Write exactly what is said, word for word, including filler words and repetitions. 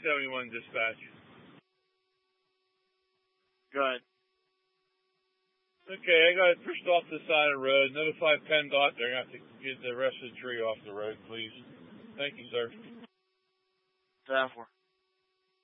seventy-one dispatch. Go ahead. Okay, I got it pushed off the side of the road. Notify PennDOT they're going to have to get the rest of the tree off the road, please. Thank you, sir. ten four.